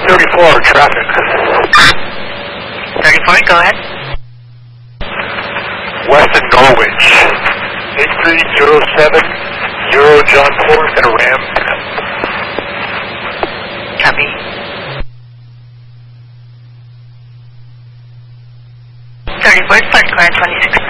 34, traffic. 34, go ahead. Weston Norwich. 8307, 0 John Ford, and a Ram. Copy. Start car 26.